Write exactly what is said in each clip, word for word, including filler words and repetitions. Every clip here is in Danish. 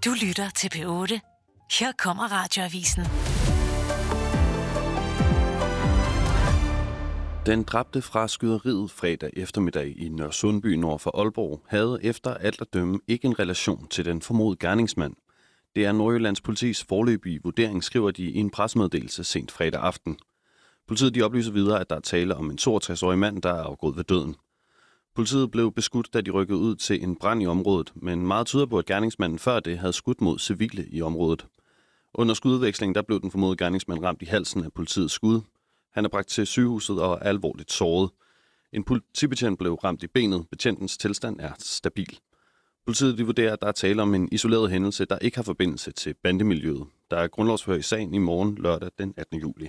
Du lytter til P otte. Her kommer Radioavisen. Den dræbte fra skyderiet fredag eftermiddag i Nørresundby nord for Aalborg havde efter alt at dømme ikke en relation til den formodede gerningsmand. Det er Nordjyllands politis foreløbige vurdering, skriver de i en pressemeddelelse sent fredag aften. Politiet de oplyser videre, at der er tale om en toogtres-årig mand, der er afgået ved døden. Politiet blev beskudt, da de rykkede ud til en brand i området, men meget tyder på, at gerningsmanden før det havde skudt mod civile i området. Under skududvekslingen der blev den formodede gerningsmand ramt i halsen af politiets skud. Han er bragt til sygehuset og er alvorligt såret. En politibetjent blev ramt i benet. Betjentens tilstand er stabil. Politiet de vurderer, at der er tale om en isoleret hændelse, der ikke har forbindelse til bandemiljøet. Der er grundlovsforhør i sagen i morgen lørdag den attende juli.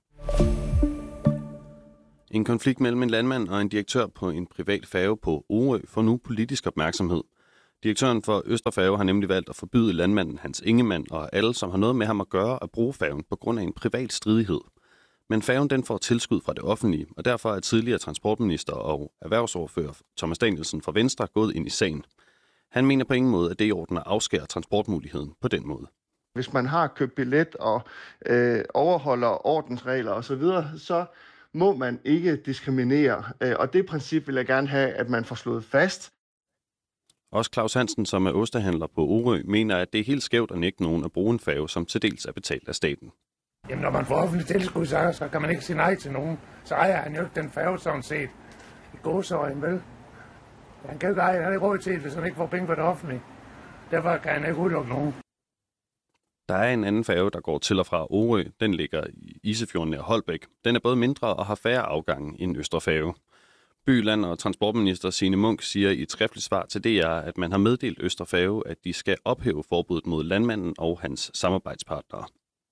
En konflikt mellem en landmand og en direktør på en privat færge på Orø får nu politisk opmærksomhed. Direktøren for Østerfærge har nemlig valgt at forbyde landmanden Hans Ingemann og alle, som har noget med ham at gøre, at bruge færgen på grund af en privat stridighed. Men færgen den får tilskud fra det offentlige, og derfor er tidligere transportminister og erhvervsordfører Thomas Danielsen fra Venstre gået ind i sagen. Han mener på ingen måde, at det er i orden at afskære transportmuligheden på den måde. Hvis man har købt billet og øh, overholder ordensregler osv., så må man ikke diskriminere. Og det princip vil jeg gerne have, at man får slået fast. Også Claus Hansen, som er ostehandler på Orø, mener, at det er helt skævt at nægte nogen at bruge en færge, som til dels er betalt af staten. Jamen, når man får offentlig tilskud, så, så kan man ikke sige nej til nogen. Så ejer han jo ikke den færge, sådan set. I gåseøjne, vel? Han kan jo ikke eje, han har ikke råd til, hvis han ikke får penge fra det offentlige. Derfor kan han ikke udelukke nogen. Der er en anden færge, der går til og fra Orø. Den ligger i Isefjorden nær Holbæk. Den er både mindre og har færre afgange end Østre Færge. Byland og transportminister Signe Munk siger i et skriftligt svar til D R, at man har meddelt Østre Færge, at de skal ophæve forbuddet mod landmanden og hans samarbejdspartnere.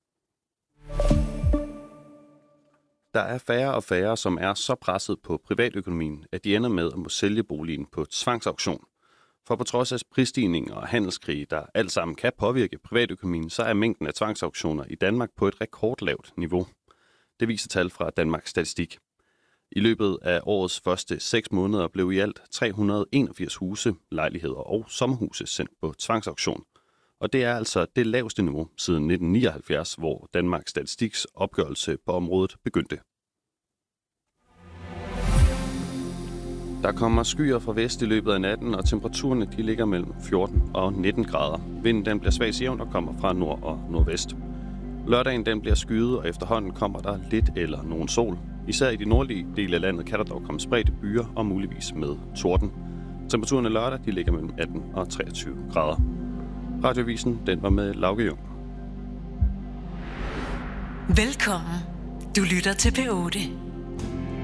Der er færre og færre, som er så presset på privatøkonomien, at de ender med at må sælge boligen på tvangsauktion. For på trods af prisstigninger og handelskrige, der alt sammen kan påvirke privatøkonomien, så er mængden af tvangsauktioner i Danmark på et rekordlavt niveau. Det viser tal fra Danmarks Statistik. I løbet af årets første seks måneder blev i alt tre hundrede og enogfirs huse, lejligheder og sommerhuse sendt på tvangsauktion. Og det er altså det laveste niveau siden nitten nioghalvfjerds, hvor Danmarks Statistiks opgørelse på området begyndte. Der kommer skyer fra vest i løbet af natten, og temperaturerne de ligger mellem fjorten og nitten grader. Vinden den bliver svag jævn og kommer fra nord og nordvest. Lørdagen den bliver skyet, og efterhånden kommer der lidt eller nogen sol. Især i de nordlige dele af landet kan der dog komme spredte byer og muligvis med torden. Temperaturerne lørdag de ligger mellem atten og treogtyve grader. Radioavisen den var med Lauke Jung. Velkommen. Du lytter til P otte.